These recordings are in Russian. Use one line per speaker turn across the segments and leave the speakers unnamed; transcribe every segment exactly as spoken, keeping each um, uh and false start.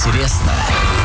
интересно.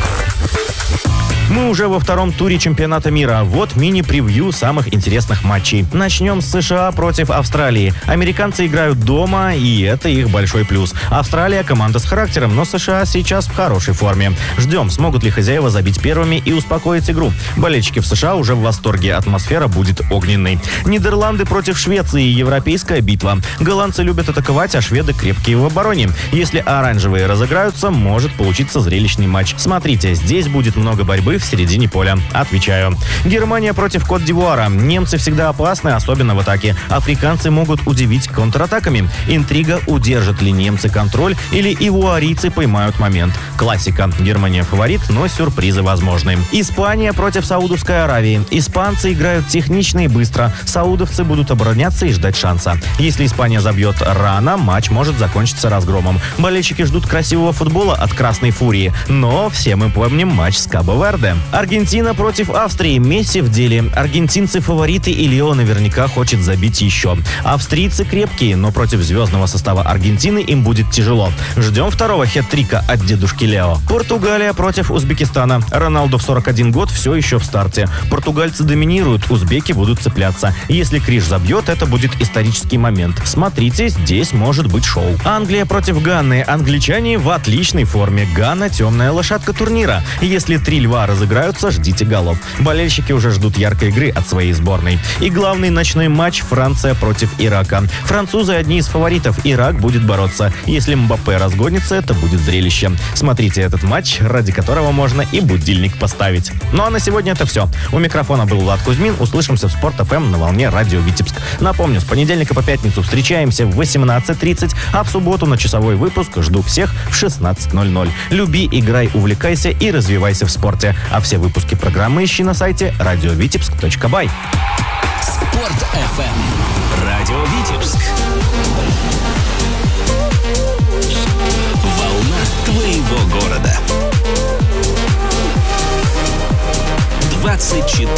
Мы уже во втором туре чемпионата мира. Вот мини-превью самых интересных матчей. Начнем с США против Австралии. Американцы играют дома, и это их большой плюс. Австралия – команда с характером, но США сейчас в хорошей форме. Ждем, смогут ли хозяева забить первыми и успокоить игру. Болельщики в США уже в восторге. Атмосфера будет огненной. Нидерланды против Швеции. Европейская битва. Голландцы любят атаковать, а шведы крепкие в обороне. Если оранжевые разыграются, может получиться зрелищный матч. Смотрите, здесь будет много борьбы в середине поля. Отвечаю. Германия против Кот-д'Ивуара. Немцы всегда опасны, особенно в атаке. Африканцы могут удивить контратаками. Интрига, удержат ли немцы контроль или ивуарийцы поймают момент. Классика. Германия фаворит, но сюрпризы возможны. Испания против Саудовской Аравии. Испанцы играют технично и быстро. Саудовцы будут обороняться и ждать шанса. Если Испания забьет рано, матч может закончиться разгромом. Болельщики ждут красивого футбола от Красной Фурии. Но все мы помним матч с Кабо-Верде. Аргентина против Австрии. Месси в деле. Аргентинцы фавориты, и Лео наверняка хочет забить еще. Австрийцы крепкие, но против звездного состава Аргентины им будет тяжело. Ждем второго хет-трика от дедушки Лео. Португалия против Узбекистана. Роналду в сорок один год все еще в старте. Португальцы доминируют, узбеки будут цепляться. Если Криш забьет, это будет исторический момент. Смотрите, здесь может быть шоу. Англия против Ганны. Англичане в отличной форме. Ганна – темная лошадка турнира. Если три льва разыграются, ждите голов. Болельщики уже ждут яркой игры от своей сборной. И главный ночной матч – Франция против Ирака. Французы одни из фаворитов. Ирак будет бороться. Если Мбаппе разгонится, это будет зрелище. Смотрите этот матч, ради которого можно и будильник поставить. Ну а на сегодня это все. У микрофона был Влад Кузьмин. Услышимся в Спорт.ФМ на волне Радио Витебск. Напомню, с понедельника по пятницу встречаемся в восемнадцать тридцать, а в субботу на часовой выпуск жду всех в шестнадцать ноль ноль. Люби, играй, увлекайся и развивайся в спорте. А все выпуски программы ищи на сайте радиовитебск точка бай.
Спорт.ФМ. Радио Витебск. Волна твоего города. двадцать четыре